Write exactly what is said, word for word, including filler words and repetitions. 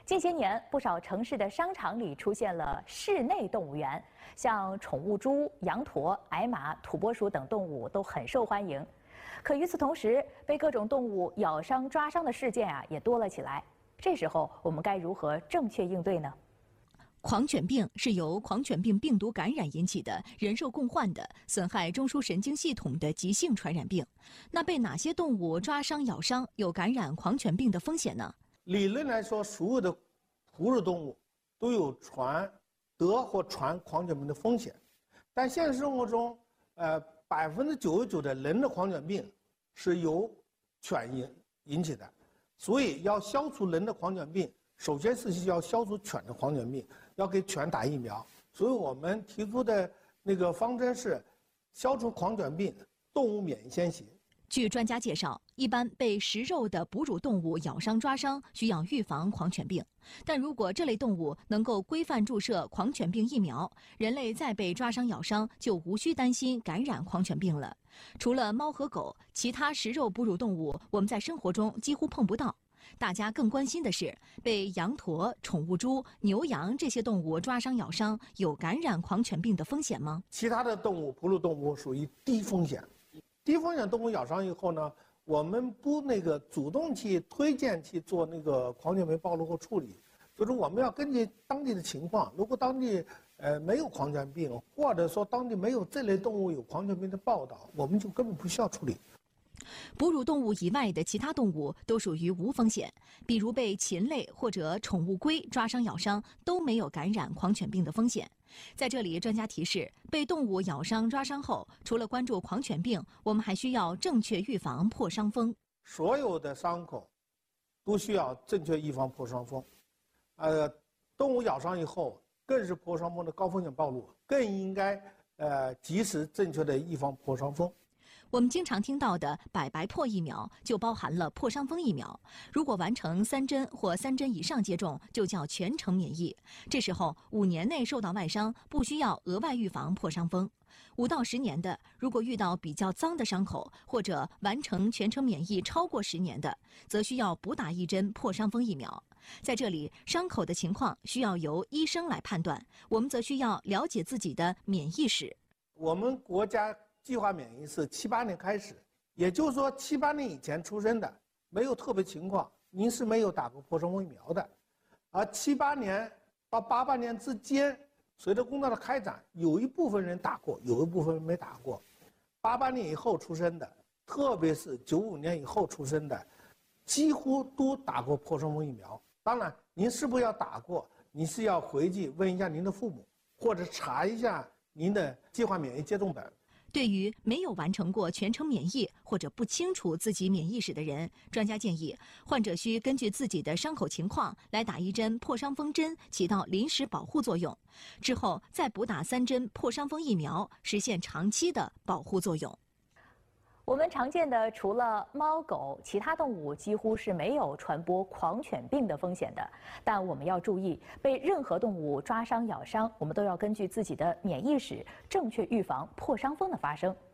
近些年，不少城市的商场里出现了室内动物园，像宠物猪、羊驼、矮马、土拨鼠等动物都很受欢迎。可与此同时，被各种动物咬伤、抓伤的事件啊也多了起来。这时候，我们该如何正确应对呢？ 狂犬病是由狂犬病病毒感染引起的人兽共患的损害中枢神经系统的急性传染病。那被哪些动物抓伤、咬伤，有感染狂犬病的风险呢？ 理论来说，所有的哺乳动物都有传得或传狂犬病的风险，但现实生活中，呃，百分之九十九的人的狂犬病是由犬引引起的，所以要消除人的狂犬病，首先是要消除犬的狂犬病，要给犬打疫苗。所以我们提出的那个方针是消除狂犬病，动物免疫先行。 据专家介绍，一般被食肉的哺乳动物咬伤、抓伤，需要预防狂犬病。但如果这类动物能够规范注射狂犬病疫苗，人类再被抓伤、咬伤，就无需担心感染狂犬病了。除了猫和狗，其他食肉哺乳动物我们在生活中几乎碰不到。大家更关心的是，被羊驼、宠物猪、牛羊这些动物抓伤、咬伤，有感染狂犬病的风险吗？ 其他的动物，哺乳动物属于低风险。低风险动物咬伤以后呢，我们不那个主动去推荐去做那个狂犬病暴露后处理，就是我们要根据当地的情况，如果当地呃没有狂犬病，或者说当地没有这类动物有狂犬病的报道，我们就根本不需要处理。 哺乳动物以外的其他动物都属于无风险，比如被禽类或者宠物龟抓伤、咬伤都没有感染狂犬病的风险。在这里，专家提示，被动物咬伤、抓伤后，除了关注狂犬病，我们还需要正确预防破伤风。 所有的伤口都需要正确预防破伤风。呃，动物咬伤以后，更是破伤风的高风险暴露，更应该呃及时正确的预防破伤风。 我们经常听到的百白破疫苗就包含了破伤风疫苗，如果完成三针或三针以上接种，就叫全程免疫。这时候五年内受到外伤，不需要额外预防破伤风。五到十年的，如果遇到比较脏的伤口，或者完成全程免疫超过十年的，则需要补打一针破伤风疫苗。在这里，伤口的情况需要由医生来判断，我们则需要了解自己的免疫史。 我们国家计划免疫是七八年开始，也就是说七八年以前出生的没有特别情况，您是没有打过破伤风疫苗的。而七八年到八八年之间，随着工作的开展，有一部分人打过，有一部分人没打过。八八年以后出生的，特别是九五年以后出生的，几乎都打过破伤风疫苗。当然，您是不是要打过，您是要回去问一下您的父母，或者查一下您的计划免疫接种本。 对于没有完成过全程免疫或者不清楚自己免疫史的人，专家建议，患者需根据自己的伤口情况来打一针破伤风针，起到临时保护作用，之后再补打三针破伤风疫苗，实现长期的保护作用。 我们常见的除了猫狗，其他动物几乎是没有传播狂犬病的风险的。但我们要注意，被任何动物抓伤、咬伤，我们都要根据自己的免疫史，正确预防破伤风的发生。